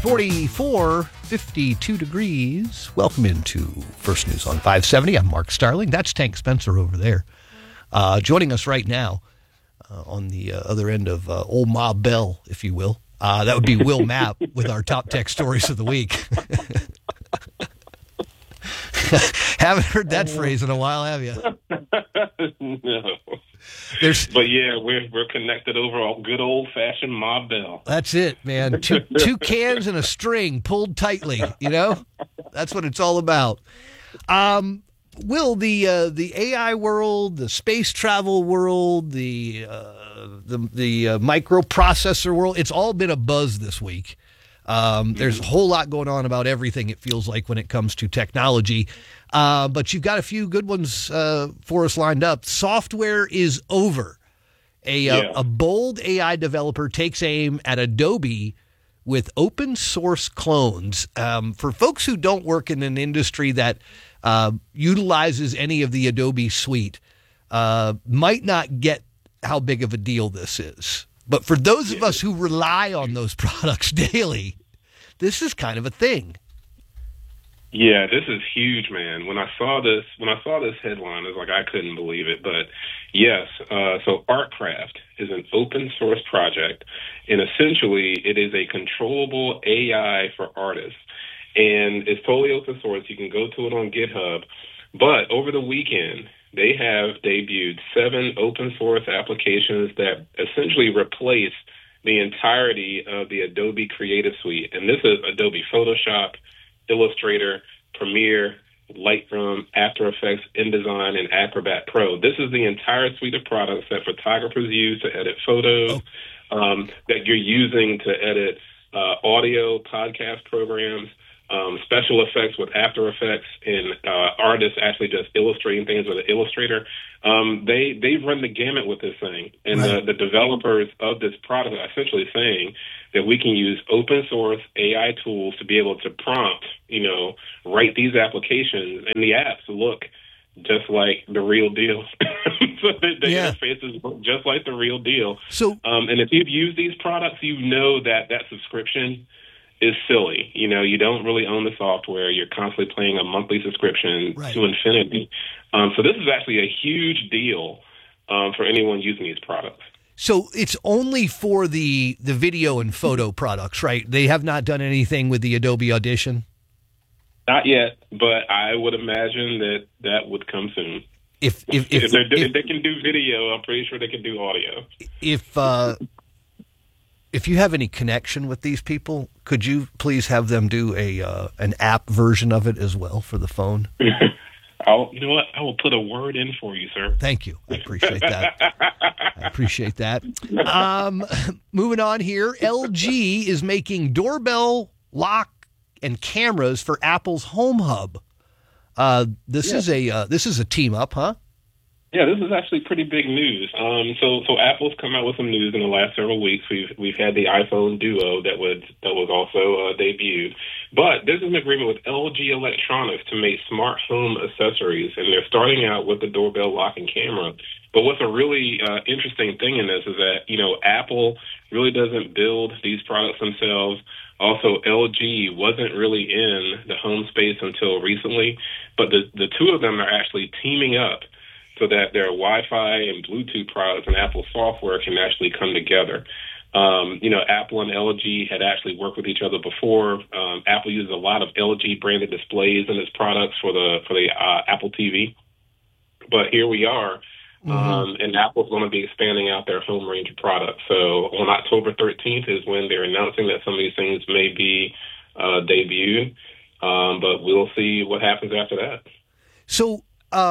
7:44, 52 degrees. Welcome into First News on 570. I'm Mark Starling. That's Tank Spencer over there. Joining us right now on the other end of old Ma Bell, if you will. That would be Will Mapp with our top tech stories of the week. Haven't heard that phrase in a while, have you? No. But yeah, we're connected over a good old-fashioned Ma Bell. That's it, man. Two cans and a string pulled tightly, you know? That's what it's all about. Will, the AI world, the space travel world, the microprocessor world, it's all been a buzz this week. There's a whole lot going on about everything, it feels like, when it comes to technology. But you've got a few good ones for us lined up. Software is over. A bold AI developer takes aim at Adobe with open source clones. For folks who don't work in an industry that utilizes any of the Adobe suite, might not get how big of a deal this is. But for those of us who rely on those products daily, this is kind of a thing. Yeah, this is huge, man. When I saw this headline, I was like, I couldn't believe it. But yes, so Artcraft is an open source project, and essentially it is a controllable AI for artists. And it's totally open source. You can go to it on GitHub. But over the weekend, they have debuted 7 open source applications that essentially replace the entirety of the Adobe Creative Suite. And this is Adobe Photoshop, Illustrator, Premiere, Lightroom, After Effects, InDesign, and Acrobat Pro. This is the entire suite of products that photographers use to edit photos, that you're using to edit audio, podcast programs, special effects with After Effects, and artists actually just illustrating things with an Illustrator. They've run the gamut with this thing. And the developers of this product are essentially saying that we can use open source AI tools to be able to prompt, write these applications, and the apps look just like the real deal. So the interfaces look just like the real deal. So, and if you've used these products, you know that subscription is silly. You don't really own the software. You're constantly paying a monthly subscription to infinity. So this is actually a huge deal for anyone using these products. So it's only for the video and photo products, right? They have not done anything with the Adobe Audition? Not yet, but I would imagine that would come soon. If they can do video, I'm pretty sure they can do audio. If you have any connection with these people, could you please have them do an app version of it as well for the phone? You know what? I will put a word in for you, sir. Thank you. I appreciate that. Moving on here, LG is making doorbell, lock, and cameras for Apple's Home Hub. This is a team up, huh? Yeah, this is actually pretty big news. So Apple's come out with some news in the last several weeks. We've had the iPhone Duo that was also debuted, but there's an agreement with LG Electronics to make smart home accessories, and they're starting out with the doorbell, lock, and camera. But what's a really interesting thing in this is that Apple really doesn't build these products themselves. Also, LG wasn't really in the home space until recently, but the two of them are actually teaming up so that their Wi-Fi and Bluetooth products and Apple software can actually come together. Apple and LG had actually worked with each other before. Apple uses a lot of LG branded displays in its products for the Apple TV. But here we are, and Apple's going to be expanding out their home range of products. So on October 13th is when they're announcing that some of these things may be debuted, but we'll see what happens after that. So,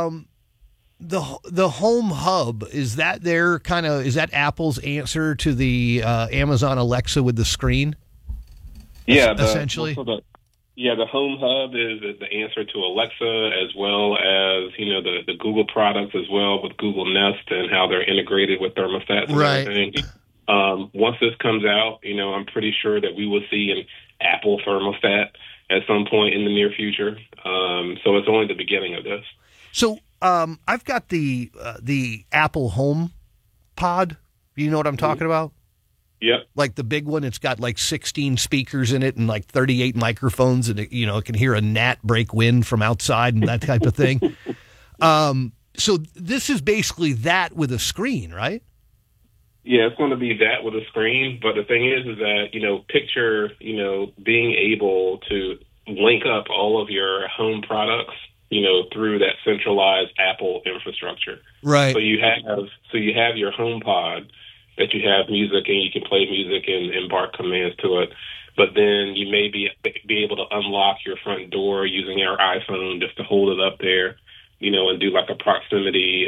The Home Hub, is that Apple's answer to the Amazon Alexa with the screen? Yeah, essentially. The Home Hub is the answer to Alexa, as well as the Google products as well, with Google Nest and how they're integrated with thermostats and everything. Once this comes out, I'm pretty sure that we will see an Apple thermostat at some point in the near future. So it's only the beginning of this. So I've got the Apple Home Pod. You know what I'm talking about? Yep. Like the big one, it's got like 16 speakers in it and like 38 microphones, and it can hear a gnat break wind from outside and that type of thing. So this is basically that with a screen, right? Yeah, it's going to be that with a screen. But the thing is that, picture, being able to link up all of your home products, through that centralized Apple infrastructure. Right. So you have your HomePod that you have music and you can play music and bark commands to it. But then you may be able to unlock your front door using your iPhone just to hold it up there, and do like a proximity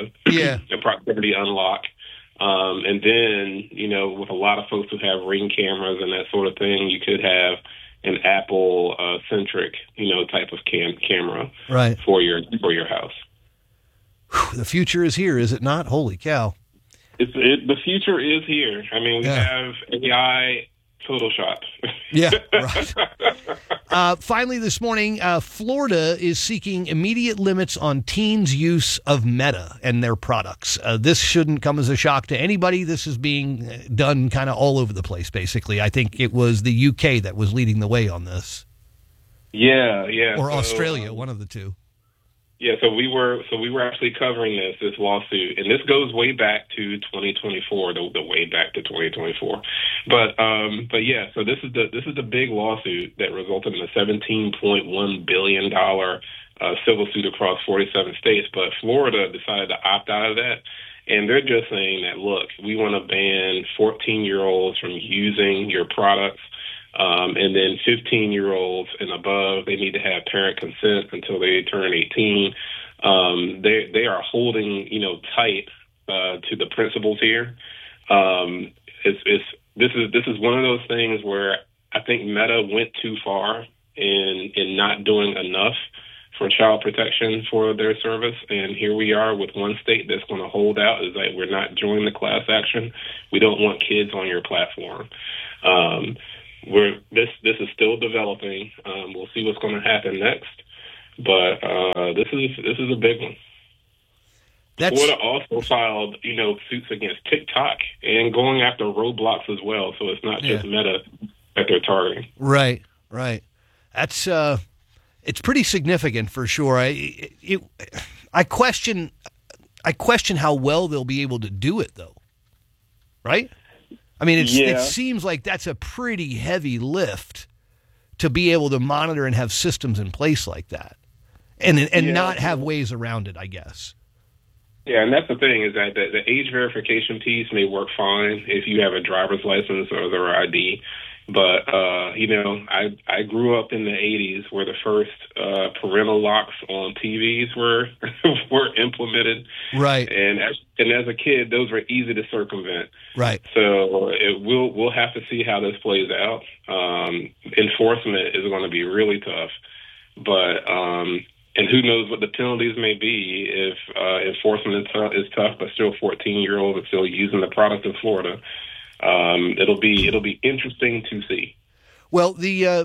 unlock. And then, with a lot of folks who have Ring cameras and that sort of thing, you could have an Apple centric, type of camera right. for your house. Whew, the future is here, is it not? Holy cow. The future is here. I mean, we have AI Photoshop. Yeah, right. Finally, this morning, Florida is seeking immediate limits on teens' use of Meta and their products. This shouldn't come as a shock to anybody. This is being done kind of all over the place, basically. I think it was the UK that was leading the way on this. Yeah. Or Australia, one of the two. Yeah, so we were actually covering this lawsuit, and this goes way back to 2024, the way back to 2024. But yeah, so this is the big lawsuit that resulted in a $17.1 billion civil suit across 47 states. But Florida decided to opt out of that, and they're just saying that, look, we want to ban 14-year-olds from using your products. And then 15-year-olds and above, they need to have parent consent until they turn 18. They are holding, tight to the principles here. This is one of those things where I think Meta went too far in not doing enough for child protection for their service. And here we are with one state that's going to hold out, is that we're not joining the class action. We don't want kids on your platform. This is still developing. We'll see what's going to happen next, but this is a big one. Florida also filed, suits against TikTok and going after Roblox as well. So it's not just Meta that they're targeting. Right. That's it's pretty significant for sure. I question how well they'll be able to do it, though. Right. I mean, it seems like that's a pretty heavy lift to be able to monitor and have systems in place like that, and not have ways around it, I guess. Yeah, and that's the thing, is that the age verification piece may work fine if you have a driver's license or their ID. But, I grew up in the 80s where the first parental locks on TVs were implemented. Right. And as a kid, those were easy to circumvent. Right. So we'll have to see how this plays out. Enforcement is going to be really tough. But and who knows what the penalties may be if enforcement is tough, but still 14-year-olds are still using the product in Florida. It'll be interesting to see. Well,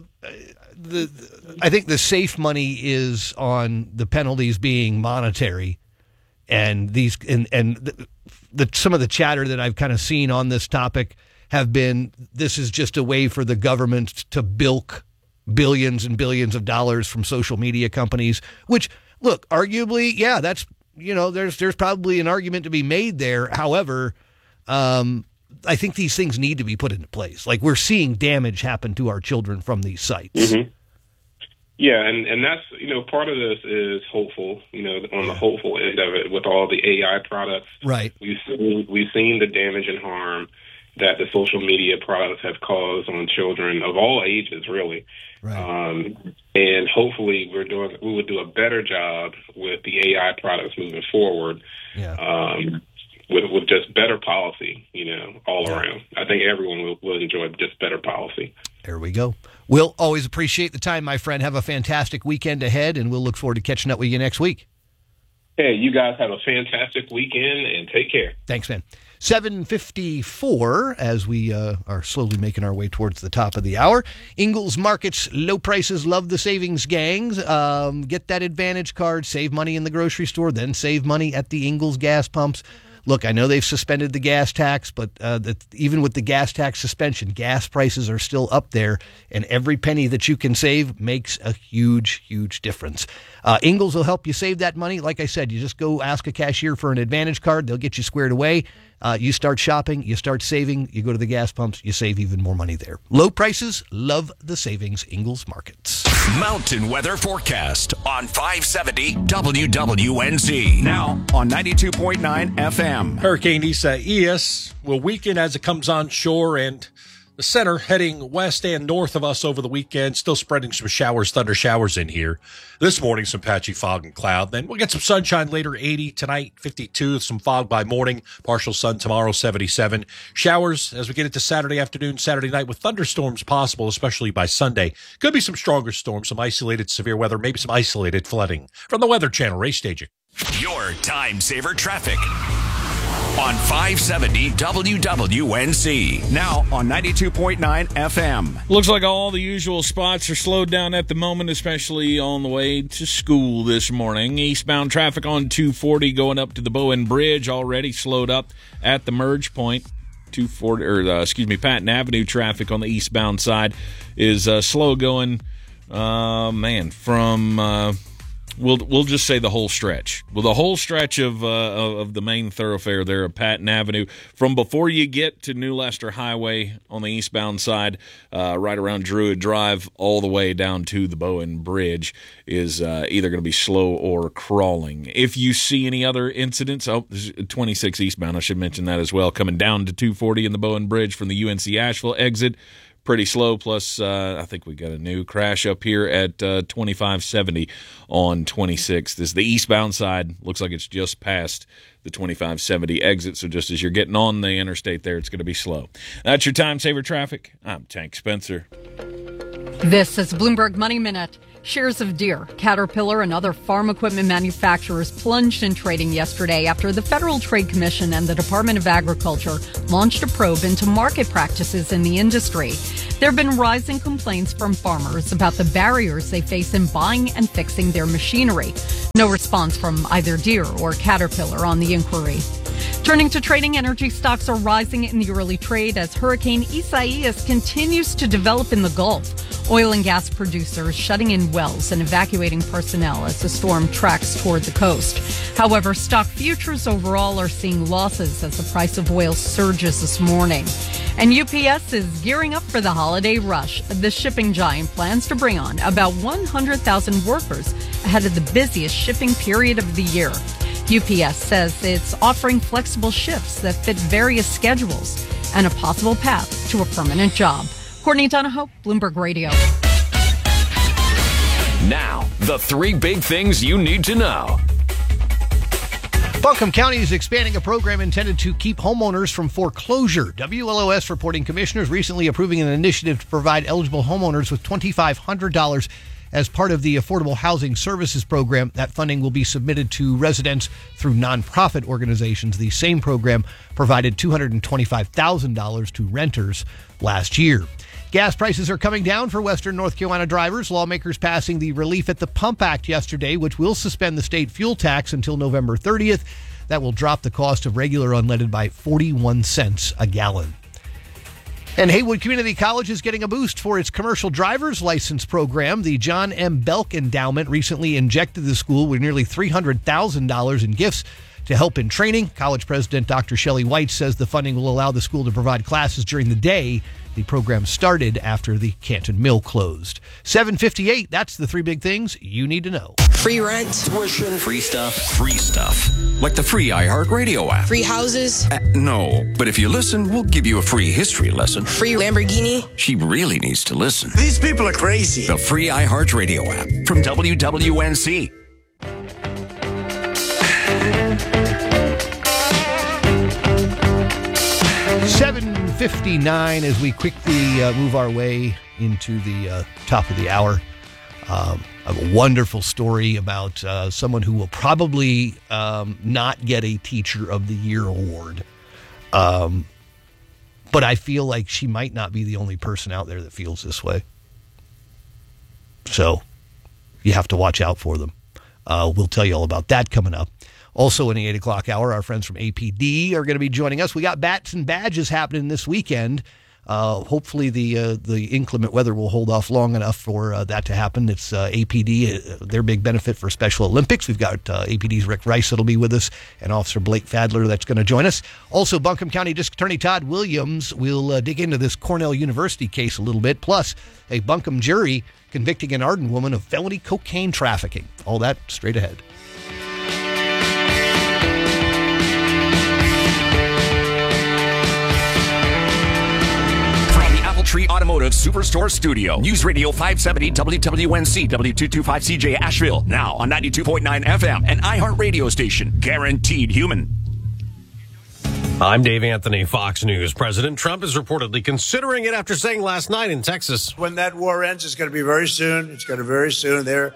I think the safe money is on the penalties being monetary, and some of the chatter that I've kind of seen on this topic have been, this is just a way for the government to bilk billions and billions of dollars from social media companies, which, look, arguably, yeah, that's, there's probably an argument to be made there. However, I think these things need to be put into place. Like, we're seeing damage happen to our children from these sites. Mm-hmm. Yeah, and that's, part of this is hopeful, on the hopeful end of it with all the AI products. Right. We've seen the damage and harm that the social media products have caused on children of all ages, really. Right. And hopefully we would do a better job with the AI products moving forward. Yeah. With just better policy, all around. I think everyone will enjoy just better policy. There we go. We'll always appreciate the time, my friend. Have a fantastic weekend ahead, and we'll look forward to catching up with you next week. Hey, you guys have a fantastic weekend, and take care. Thanks, man. 7:54 as we are slowly making our way towards the top of the hour. Ingles Markets, low prices, love the savings gangs. Get that Advantage card, save money in the grocery store, then save money at the Ingles gas pumps. Look, I know they've suspended the gas tax, but even with the gas tax suspension, gas prices are still up there, and every penny that you can save makes a huge, huge difference. Ingles will help you save that money. Like I said, you just go ask a cashier for an Advantage card. They'll get you squared away. You start shopping, you start saving, you go to the gas pumps, you save even more money there. Low prices, love the savings. Ingles Markets. Mountain weather forecast on 570 WWNZ. Now on 92.9 FM. Hurricane Isaias will weaken as it comes on shore, and the center heading west and north of us over the weekend, still spreading some showers, thunder showers in here. This morning, some patchy fog and cloud. Then we'll get some sunshine later, 80 tonight, 52, some fog by morning, partial sun tomorrow, 77. Showers as we get into Saturday afternoon, Saturday night with thunderstorms possible, especially by Sunday. Could be some stronger storms, some isolated severe weather, maybe some isolated flooding. From the Weather Channel, Ray Staging. Your time saver traffic on 570 WWNZ. Now on 92.9 FM. Looks like all the usual spots are slowed down at the moment, especially on the way to school this morning. Eastbound traffic on 240 going up to the Bowen Bridge already slowed up at the merge point. Patton Avenue traffic on the eastbound side is slow going, from... We'll just say the whole stretch. Well, the whole stretch of the main thoroughfare there at Patton Avenue, from before you get to New Leicester Highway on the eastbound side, right around Druid Drive, all the way down to the Bowen Bridge, is either going to be slow or crawling. If you see any other incidents, 26 eastbound, I should mention that as well, coming down to 240 in the Bowen Bridge from the UNC Asheville exit. Pretty slow, plus I think we got a new crash up here at 2570 on 26th. This is the eastbound side. Looks like it's just past the 2570 exit, so just as you're getting on the interstate there, it's going to be slow. That's your time saver traffic. I'm Tank Spencer. This is Bloomberg Money Minute. Shares of Deere, Caterpillar, and other farm equipment manufacturers plunged in trading yesterday after the Federal Trade Commission and the Department of Agriculture launched a probe into market practices in the industry. There have been rising complaints from farmers about the barriers they face in buying and fixing their machinery. No response from either Deere or Caterpillar on the inquiry. Turning to trading, energy stocks are rising in the early trade as Hurricane Isaias continues to develop in the Gulf. Oil and gas producers shutting in wells and evacuating personnel as the storm tracks toward the coast. However, stock futures overall are seeing losses as the price of oil surges this morning. And UPS is gearing up for the holiday rush. The shipping giant plans to bring on about 100,000 workers ahead of the busiest shipping period of the year. UPS says it's offering flexible shifts that fit various schedules and a possible path to a permanent job. Courtney Donahoe, Bloomberg Radio. Now, the three big things you need to know. Buncombe County is expanding a program intended to keep homeowners from foreclosure. WLOS reporting commissioners recently approving an initiative to provide eligible homeowners with $2,500 as part of the Affordable Housing Services Program. That funding will be submitted to residents through nonprofit organizations. The same program provided $225,000 to renters last year. Gas prices are coming down for Western North Carolina drivers. Lawmakers passing the Relief at the Pump Act yesterday, which will suspend the state fuel tax until November 30th. That will drop the cost of regular unleaded by 41 cents a gallon. And Haywood Community College is getting a boost for its commercial driver's license program. The John M. Belk Endowment recently injected the school with nearly $300,000 in gifts to help in training. College President Dr. Shelley White says the funding will allow the school to provide classes during the day. The program started after the Canton Mill closed. 7:58, that's the three big things you need to know. Free rent, tuition, Free stuff. Free stuff. Like the free iHeartRadio app. free houses, No, but if you listen, we'll give you a free history lesson. free Lamborghini. She really needs to listen. These people are crazy. The free iHeartRadio app from WWNC. $7:59 as we quickly move our way into the top of the hour. I have a wonderful story about someone who will probably not get a Teacher of the Year award. But I feel like she might not be the only person out there that feels this way. So you have to watch out for them. We'll tell you all about that coming up. Also in the 8 o'clock hour, our friends from APD are going to be joining us. We got bats and badges happening this weekend. Hopefully the inclement weather will hold off long enough for that to happen. It's APD, their big benefit for Special Olympics. We've got APD's Rick Rice that'll be with us, and Officer Blake Fadler that's going to join us. Also, Buncombe County District Attorney Todd Williams will dig into this Cornell University case a little bit, plus a Buncombe jury convicting an Arden woman of felony cocaine trafficking. All that straight ahead. Tree Automotive Superstore Studio. News Radio 570 WWNC W225CJ Asheville. Now on 92.9 FM, an iHeart radio station. Guaranteed human. I'm Dave Anthony, Fox News. President Trump is reportedly considering it after saying last night in Texas, when that war ends, it's going to be very soon. It's going to be very soon. They're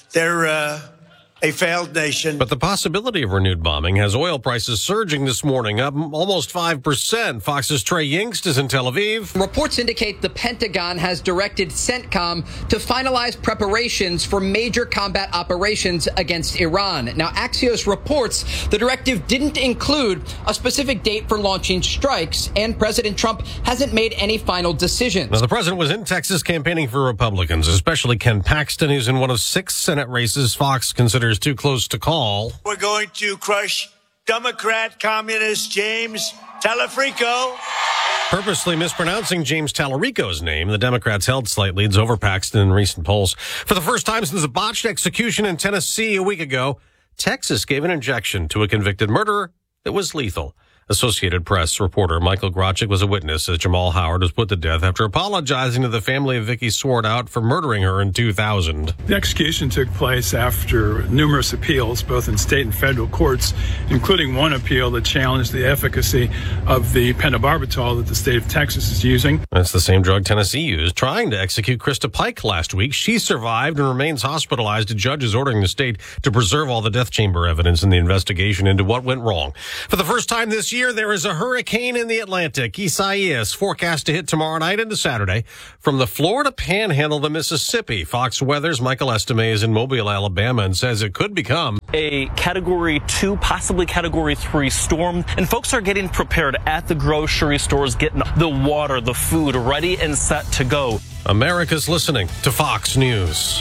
a failed nation. But the possibility of renewed bombing has oil prices surging this morning, up almost 5%. Fox's Trey Yingst is in Tel Aviv. Reports indicate the Pentagon has directed CENTCOM to finalize preparations for major combat operations against Iran. Now, Axios reports the directive didn't include a specific date for launching strikes, and President Trump hasn't made any final decisions. Now, the president was in Texas campaigning for Republicans, especially Ken Paxton, who's in one of 6 Senate races Fox considers too close to call. We're going to crush Democrat communist James Talarico. Purposely mispronouncing James Talarico's name, the Democrats held slight leads over Paxton in recent polls. For the first time since a botched execution in Tennessee a week ago, Texas gave an injection to a convicted murderer that was lethal. Associated Press reporter Michael Grochik was a witness as Jamal Howard was put to death after apologizing to the family of Vicky Swartout for murdering her in 2000. The execution took place after numerous appeals, both in state and federal courts, including one appeal that challenged the efficacy of the pentobarbital that the state of Texas is using. That's the same drug Tennessee used trying to execute Krista Pike last week. She survived and remains hospitalized. A judge is ordering the state to preserve all the death chamber evidence in the investigation into what went wrong. For the first time this year, there is a hurricane in the Atlantic. Isaias forecast to hit tomorrow night into Saturday from the Florida Panhandle to Mississippi. Fox Weather's Michael Estime is in Mobile, Alabama, and says it could become a Category 2, possibly Category 3 storm. And folks are getting prepared at the grocery stores, getting the water, the food ready and set to go. America's listening to Fox News.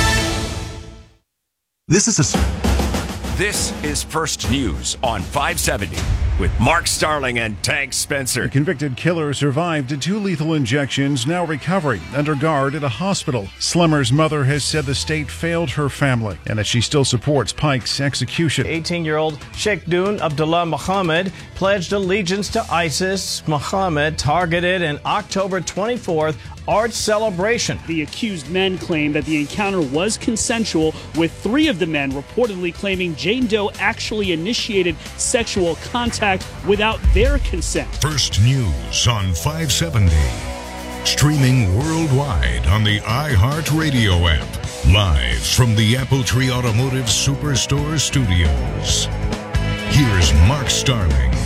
This is First News on 570 with Mark Starling and Tank Spencer. The convicted killer survived 2 lethal injections, now recovering under guard at a hospital. Slimmer's mother has said the state failed her family and that she still supports Pike's execution. 18-year-old Sheikh Dun Abdullah Muhammad pledged allegiance to ISIS. Muhammad targeted an October 24th art celebration. The accused men claim that the encounter was consensual, with 3 of the men reportedly claiming Jane Doe actually initiated sexual contact without their consent. First News on 570. Streaming worldwide on the iHeart Radio app. Live from the Appletree Automotive Superstore Studios. Here's Mark Starling